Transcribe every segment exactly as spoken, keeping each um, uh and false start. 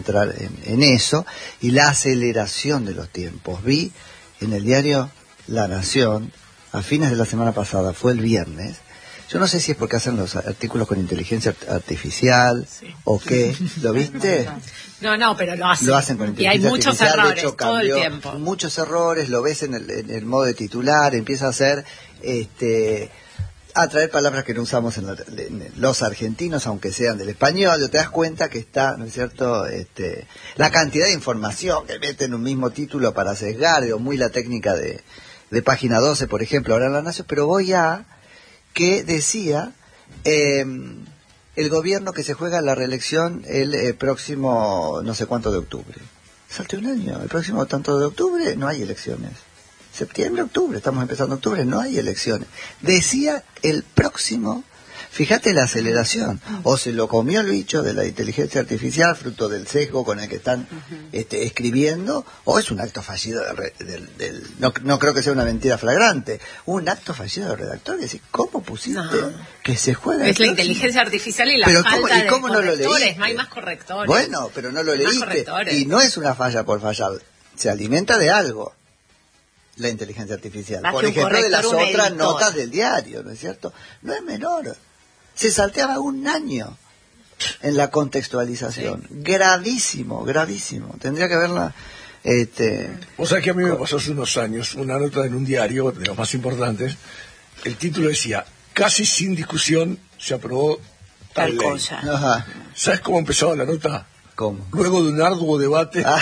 entrar en, en eso, y la aceleración de los tiempos. Vi en el diario La Nación, a fines de la semana pasada, fue el viernes, yo no sé si es porque hacen los artículos con inteligencia artificial, sí, o qué, ¿lo viste? No, no, pero lo hacen. Lo hacen con inteligencia artificial. Y hay muchos artificial, errores, de hecho, todo cambió, el tiempo. Muchos errores, lo ves en el, en el modo de titular, empieza a hacer, este, a traer palabras que no usamos en, la, en los argentinos, aunque sean del español, te das cuenta que está, ¿no es cierto?, este, la cantidad de información que mete en un mismo título para sesgar, o muy la técnica de, de Página doce, por ejemplo, ahora en La Nación, pero voy a, que decía, eh, el gobierno que se juega la reelección el eh, próximo no sé cuánto de octubre. Salte un año, el próximo tanto de octubre no hay elecciones. Septiembre, octubre, estamos empezando octubre, no hay elecciones. Decía el próximo, fíjate la aceleración, o se lo comió el bicho de la inteligencia artificial, fruto del sesgo con el que están uh-huh. este, escribiendo, o es un acto fallido del, del, del no, no creo que sea una mentira flagrante, un acto fallido del redactor, que decir, ¿cómo pusiste no. que se juega? Es la próximo? Inteligencia artificial y la pero falta ¿cómo, y cómo de no correctores, lo leíste? No hay más correctores. Bueno, pero no lo leíste, y no es una falla por fallar, se alimenta de algo. La inteligencia artificial, más por ejemplo, corrector, de las otras editor. notas del diario, ¿no es cierto? No es menor. Se salteaba un año en la contextualización. Sí. Gravísimo, gravísimo. Tendría que verla. Este, o sea que a mí me pasó hace unos años una nota en un diario de los más importantes. El título decía: casi sin discusión se aprobó tal, tal ley. Cosa. Ajá. ¿Sabes cómo empezaba la nota? ¿Cómo? Luego de un arduo debate. Ah,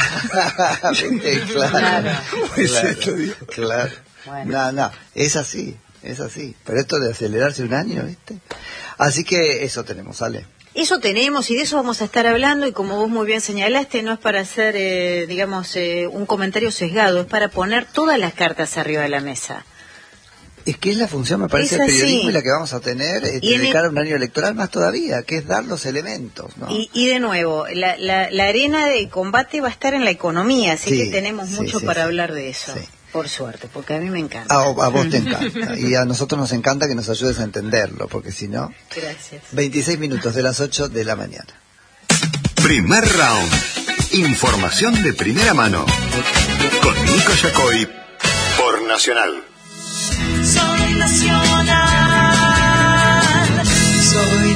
claro. ¿Cómo es claro, esto, digo? Claro. Bueno. No, no, es así, es así. Pero esto de acelerarse un año, ¿viste? Así que eso tenemos, Ale. Eso tenemos y de eso vamos a estar hablando, y como vos muy bien señalaste, no es para hacer, eh, digamos, eh, un comentario sesgado, es para poner todas las cartas arriba de la mesa. Es que es la función, me parece, del periodismo y la que vamos a tener eh, de cara a un año electoral más todavía, que es dar los elementos, ¿no? Y, y de nuevo, la, la, la arena de combate va a estar en la economía, así sí, que tenemos sí, mucho sí, para sí, hablar de eso, sí. Por suerte, porque a mí me encanta. A, a vos te encanta, y a nosotros nos encanta que nos ayudes a entenderlo, porque si no... Gracias. veintiséis minutos de las ocho de la mañana. Primer round. Información de primera mano. Con Nico Yacoy, por Nacional. Soy nacional, soy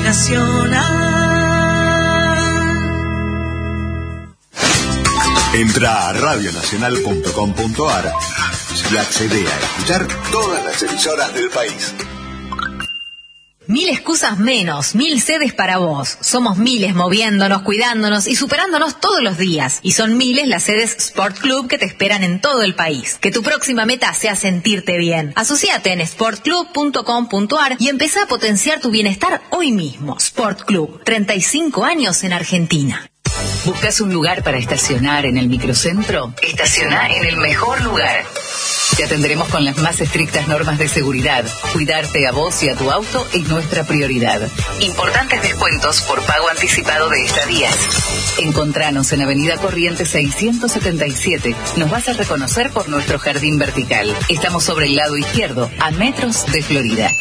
nacional. Entra a radio nacional punto com punto a r y accede a escuchar todas las emisoras del país. Mil excusas menos, mil sedes para vos. Somos miles moviéndonos, cuidándonos y superándonos todos los días. Y son miles las sedes Sport Club que te esperan en todo el país. Que tu próxima meta sea sentirte bien. Asociate en sport club punto com punto a r y empezá a potenciar tu bienestar hoy mismo. Sport Club, treinta y cinco años en Argentina. ¿Buscas un lugar para estacionar en el microcentro? Estaciona en el mejor lugar. Te atenderemos con las más estrictas normas de seguridad. Cuidarte a vos y a tu auto es nuestra prioridad. Importantes descuentos por pago anticipado de estadías. Encontranos en Avenida Corrientes seiscientos setenta y siete. Nos vas a reconocer por nuestro jardín vertical. Estamos sobre el lado izquierdo, a metros de Florida.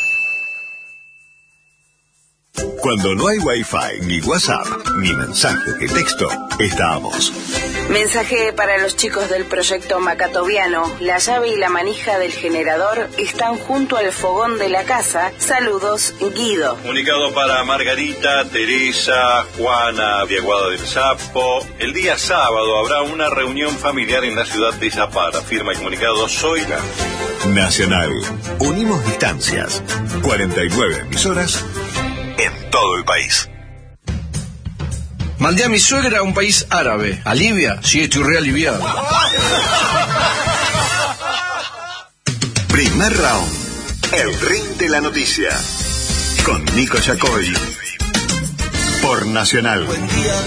Cuando no hay Wi-Fi, ni WhatsApp, ni mensaje de texto, estamos. Mensaje para los chicos del proyecto Macatoviano. La llave y la manija del generador están junto al fogón de la casa. Saludos, Guido. Comunicado para Margarita, Teresa, Juana, Viaguada del Sapo. El día sábado habrá una reunión familiar en la ciudad de Zapara. Firma y comunicado Zoila. Nacional. Unimos distancias. cuarenta y nueve emisoras en todo el país. Mandé a mi suegra a un país árabe. ¿A Libia? Sí, estoy re aliviado. Primer round. El ring de la noticia. Con Nico Yacoy. Por Nacional. Buen día,